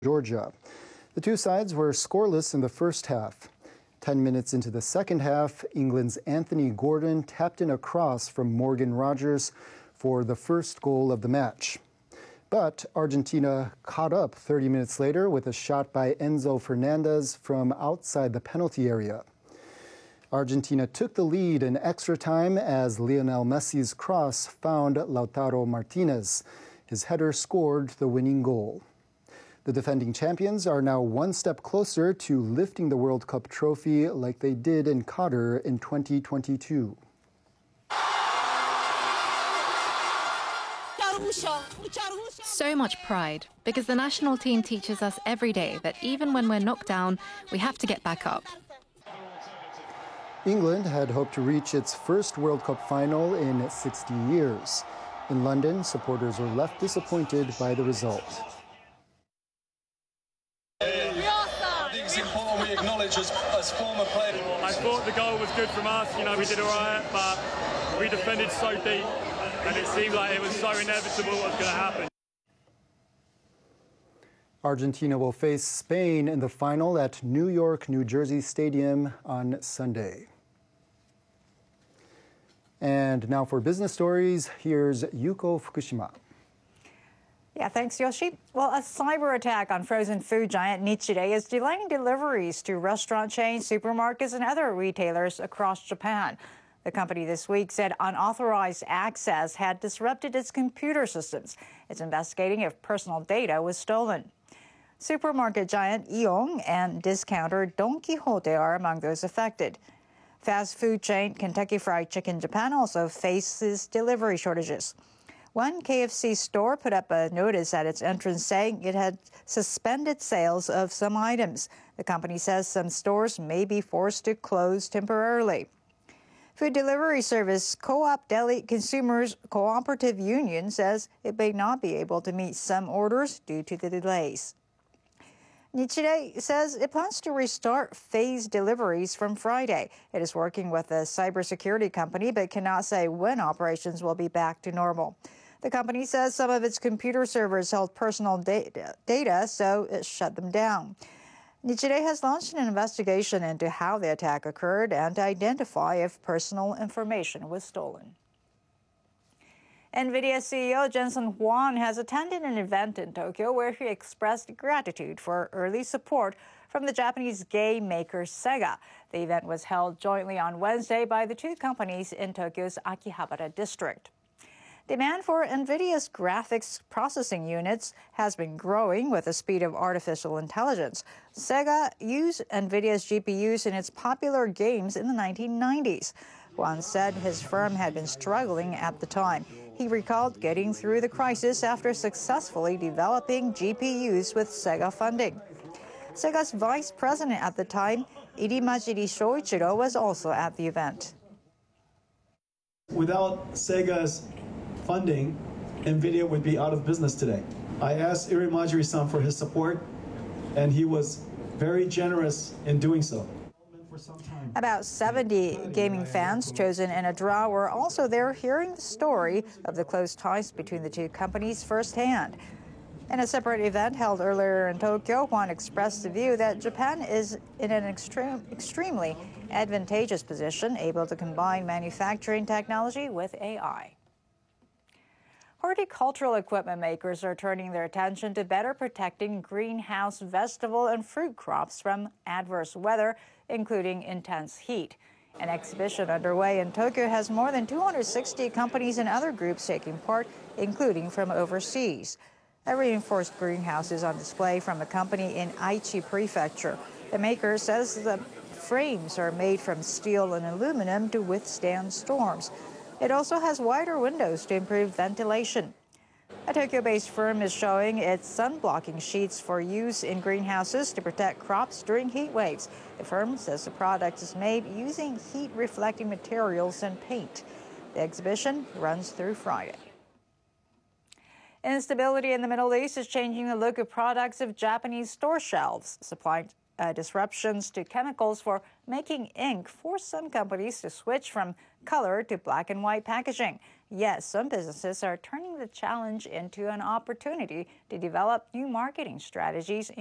Georgia. The two sides were scoreless in the first half. 10 minutes into the second half, England's Anthony Gordon tapped in a cross from Morgan Rogers for the first goal of the match. But Argentina caught up 30 minutes later with a shot by Enzo Fernandez from outside the penalty area. Argentina took the lead in extra time as Lionel Messi's cross found Lautaro Martinez. His header scored the winning goal. The defending champions are now one step closer to lifting the World Cup trophy like they did in Qatar in 2022. So much pride, because the national team teaches us every day that even when we're knocked down, we have to get back up. England had hoped to reach its first World Cup final in 60 years. In London, supporters were left disappointed by the result. It's important we acknowledge as former players. I thought the goal was good from us, we did all right, but we defended so deep and it seemed like it was so inevitable what was going to happen. Argentina will face Spain in the final at New York, New Jersey Stadium on Sunday. And now for business stories, here's Yuko Fukushima. Yeah, thanks, Yoshi. Well, a cyber attack on frozen food giant Nichirei is delaying deliveries to restaurant chains, supermarkets, and other retailers across Japan. The company this week said unauthorized access had disrupted its computer systems. It's investigating if personal data was stolen. Supermarket giant Aeon and discounter Don Quijote are among those affected. Fast food chain Kentucky Fried Chicken Japan also faces delivery shortages. One KFC store put up a notice at its entrance saying it had suspended sales of some items. The company says some stores may be forced to close temporarily. Food delivery service Co-op Deli Consumers Cooperative Union says it may not be able to meet some orders due to the delays. Nichirei says it plans to restart phased deliveries from Friday. It is working with a cybersecurity company but cannot say when operations will be back to normal. The company says some of its computer servers held personal data, so it shut them down. Nichirei has launched an investigation into how the attack occurred and to identify if personal information was stolen. NVIDIA CEO Jensen Huang has attended an event in Tokyo where he expressed gratitude for early support from the Japanese game maker Sega. The event was held jointly on Wednesday by the two companies in Tokyo's Akihabara district. Demand for NVIDIA's graphics processing units has been growing with the speed of artificial intelligence. Sega used NVIDIA's GPUs in its popular games in the 1990s. Huang said his firm had been struggling at the time. He recalled getting through the crisis after successfully developing GPUs with Sega funding. Sega's vice president at the time, Irimajiri Shoichiro, was also at the event. Without Sega's funding, NVIDIA would be out of business today. I asked Irimajiri-san for his support, and he was very generous in doing so. About 70 gaming fans chosen in a draw were also there hearing the story of the close ties between the two companies firsthand. In a separate event held earlier in Tokyo, Huang expressed the view that Japan is in an extremely advantageous position, able to combine manufacturing technology with AI. Horticultural equipment makers are turning their attention to better protecting greenhouse vegetable and fruit crops from adverse weather, including intense heat. An exhibition underway in Tokyo has more than 260 companies and other groups taking part, including from overseas. A reinforced greenhouse is on display from a company in Aichi Prefecture. The maker says the frames are made from steel and aluminum to withstand storms. It also has wider windows to improve ventilation. A Tokyo-based firm is showing its sun-blocking sheets for use in greenhouses to protect crops during heat waves. The firm says the product is made using heat-reflecting materials and paint. The exhibition runs through Friday. Instability in the Middle East is changing the look of products of Japanese store shelves. Supply disruptions to chemicals for making ink force some companies to switch from color to black and white packaging. Yes, some businesses are turning the challenge into an opportunity to develop new marketing strategies,